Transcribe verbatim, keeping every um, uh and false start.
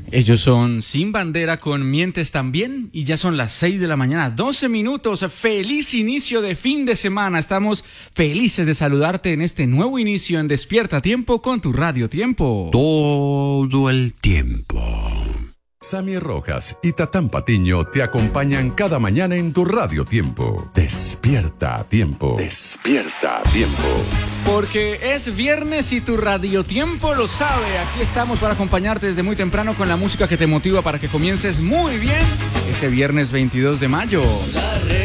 Ellos son Sin Bandera con Mientes También y ya son las seis de la mañana, doce minutos. Feliz inicio de fin de semana. Estamos felices de saludarte en este nuevo inicio en Despierta Tiempo con tu Radio Tiempo. Todo el tiempo. Sammy Rojas y Tatán Patiño te acompañan cada mañana en tu Radio Tiempo. Despierta a tiempo. Despierta a tiempo. Porque es viernes y tu Radio Tiempo lo sabe. Aquí estamos para acompañarte desde muy temprano con la música que te motiva para que comiences muy bien este viernes veintidós de mayo.